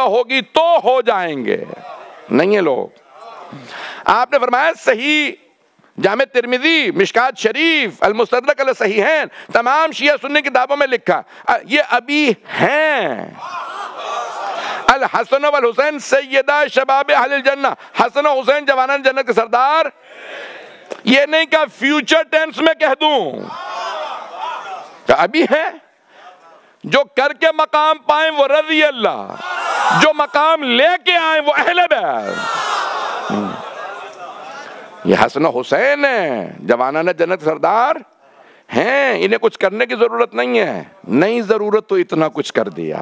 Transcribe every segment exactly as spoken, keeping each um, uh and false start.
होगी तो हो जाएंगे, नहीं है लोग। आपने फरमाया सही जामे तिर्मिज़ी, मिशकात शरीफ, अल मुस्तदरक अल सहीहैन, तमाम शिया सुन्नी किताबों में लिखा, ये अभी हैं। अल हसन वल हुसैन सैयदा शबाब अहलिल जन्नह, हसन और हुसैन जवानान जन्नत के सरदार। ये नहीं कहा फ्यूचर टेंस में कह दूं, तो अभी है। जो करके मकाम पाए वो रज़ी अल्लाह, जो मकाम लेके आए वो अहले बैत। ये हसन हुसैन है, जवानान जन्नत सरदार हैं, इन्हें कुछ करने की जरूरत नहीं है। नहीं जरूरत तो इतना कुछ कर दिया।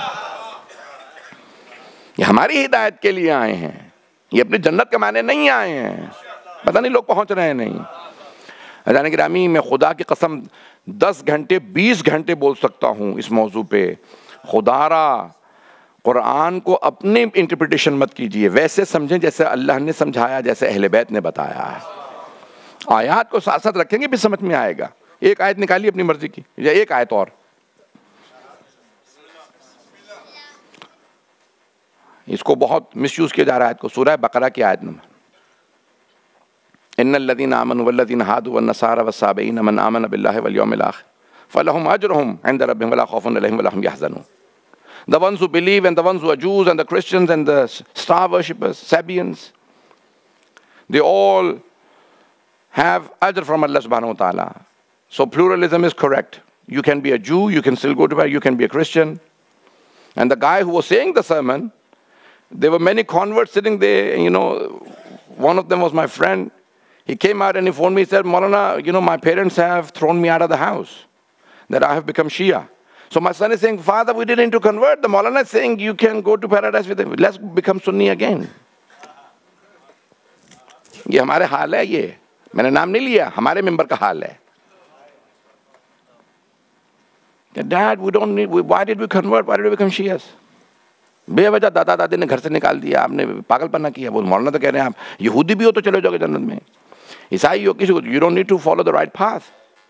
ये हमारी हिदायत के लिए आए हैं, ये अपनी जन्नत कमाने नहीं आए हैं। पता नहीं लोग पहुंच रहे हैं नहीं। अज़ान गिरामी, मैं खुदा की कसम दस घंटे बीस घंटे बोल सकता हूँ इस मौजू पे। खुदारा कुरान को अपनी इंटरप्रिटेशन मत कीजिए, वैसे समझें जैसे अल्लाह ने समझाया, जैसे अहले बैत ने बताया है। आयत को साथ साथ रखेंगे भी समझ में आएगा। एक आयत निकालिए अपनी मर्जी की, या एक आयत और, इसको बहुत मिसयूज किया जा रहा है आयत को। सूरह बकरा की आयत नंबर, इन्नल्लज़ीना आमनु वल्लज़ीना हादू वन्नसारा वस्साबईना मन आमन बिल्लाहि वल यौमिल आखिर फलहुम अजरुहुम इंदा रब्बिहिम वला खौफुन अलैहिम वला हुम यहज़नून। The ones who believe and the ones who are Jews and the Christians and the star worshippers, Sabians, they all have ajr from Allah subhanahu wa ta'ala. So pluralism is correct. You can be a Jew, you can still go to bed, you can be a Christian. And the guy who was saying the sermon, there were many converts sitting there, you know, one of them was my friend. He came out and he phoned me, he said, Maulana, you know, my parents have thrown me out of the house, that I have become Shia. So my son is saying, Father, we didn't need to convert. The Maulana is saying, you can go to paradise with him. Let's become Sunni again. ये हमारे हाल है, ये मैंने नाम नहीं लिया, हमारे member का हाल है। Dad, we don't need, why did we convert? Why did we become Shias? बेवजह दादा दादी ने घर से निकाल दिया, आपने पागलपना किया। वो मौलाना तो कह रहे हैं आप यहूदी भी हो तो चले जाओगे जन्नत में, ईसाई हो किसी को, you don't need to follow the right path.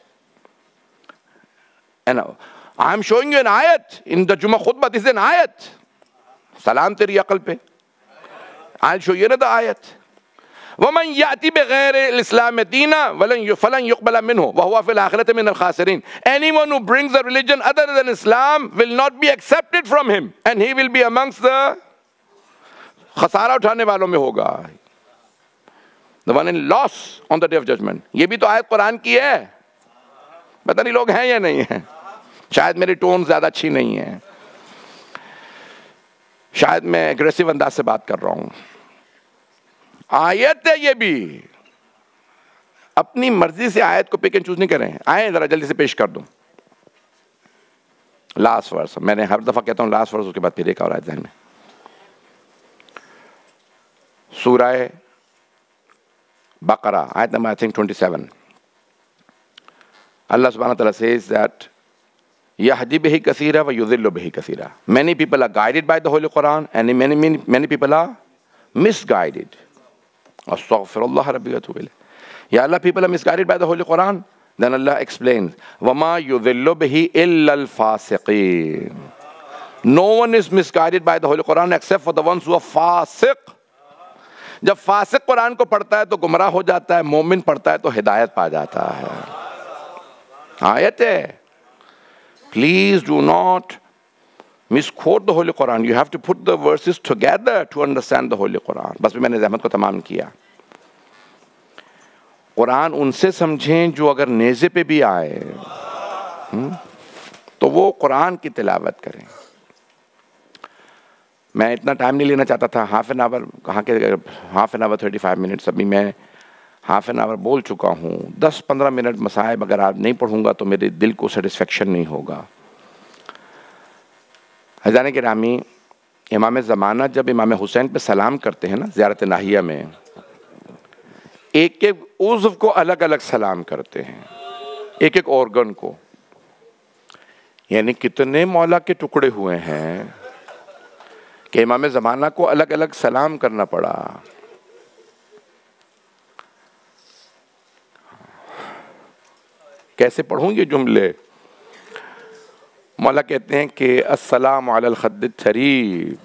And I'm showing you an ayat in the Jummah khutbah. This is an ayat. Salam teri aqal pe. I'll show you the ayat. وَمَنْ يَأْتِ بِغَيْرِ الْإِسْلَامِ دِينًا فَلَنْ يُقْبَلَ مِنْهُ وَهُوَ فِي الْآخِرَةِ مِنَ الْخَاسِرِينَ. Anyone who brings a religion other than Islam will not be accepted from him, and he will be amongst the khasara uthane walon mein hoga, the one in loss on the day of judgment. ये भी तो आयत कुरान की है, पता नहीं लोग हैं या नहीं हैं। शायद मेरी टोन ज्यादा अच्छी नहीं है, शायद मैं एग्रेसिव अंदाज से बात कर रहा हूं। आयत है ये भी, अपनी मर्जी से आयत को पिक एंड चूज नहीं करें। आए जरा जल्दी से पेश कर दूं लास्ट वर्स। मैंने हर दफा कहता हूं लास्ट वर्स, उसके बाद फिर एक और आयत ज़हन में। सूरह बकरा आयत नंबर आई थिंक सत्ताईस। Allah subhanahu wa ta'ala says that Yahdi bihi kaseera wa yudhillu bihi kaseera. Many people are guided by the Holy Quran and many many many people are misguided. Astaghfirullah rabbi wa atubu ilayh. Ya Allah, people are misguided by the Holy Quran. Then Allah explains, وَمَا يُذِلُّ بِهِ إِلَّا الْفَاسِقِينَ. No one is misguided by the Holy Quran except for the ones who are fasiq. जब फासिक कुरान को पढ़ता है तो गुमराह हो जाता है, मोमिन पढ़ता है तो हिदायत पा जाता है। आयत है, please do not misquote the Holy Quran. You have to put the verses together to understand the Holy Quran. बस भी मैंने ज़हमत को तमाम किया। कुरान उनसे समझें जो अगर नेज़े पे भी आए हुँ? तो वो कुरान की तिलावत करें। मैं इतना टाइम नहीं लेना चाहता था, हाफ एन आवर कहाँ के half an hour thirty five minutes, अभी मैं हाफ एन आवर बोल चुका हूँ। दस पंद्रह मिनट मसाइब अगर आज नहीं पढ़ूंगा तो मेरे दिल को सेटिस्फेक्शन नहीं होगा। हज़ारे गिरामी, इमाम ज़माना जब इमाम हुसैन पे सलाम करते हैं ना ज़ियारत नाहिया में, एक एक उज़्व को अलग अलग सलाम करते हैं, एक एक ऑर्गन को। यानी कितने मौला के टुकड़े हुए हैं कि इमाम ज़माना को अलग अलग सलाम करना पड़ा। कैसे पढ़ूं ये जुमले? मौला कहते हैं कि अस्सलाम अलल खद्द शरीफ,